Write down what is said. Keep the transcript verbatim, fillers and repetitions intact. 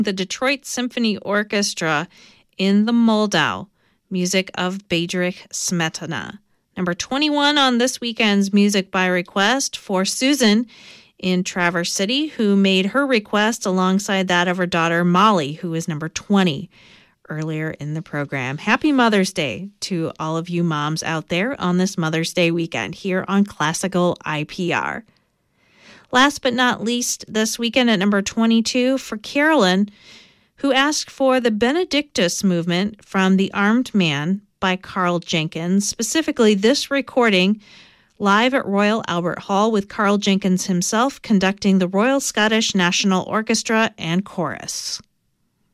the Detroit Symphony Orchestra in the Moldau, music of Bedřich Smetana. Number twenty-one on this weekend's Music by Request for Susan in Traverse City, who made her request alongside that of her daughter Molly, who is number twenty earlier in the program. Happy Mother's Day to all of you moms out there on this Mother's Day weekend here on Classical I P R. Last but not least, this weekend at number twenty-two for Carolyn, who asked for the Benedictus movement from The Armed Man by Carl Jenkins, specifically this recording live at Royal Albert Hall with Carl Jenkins himself conducting the Royal Scottish National Orchestra and Chorus.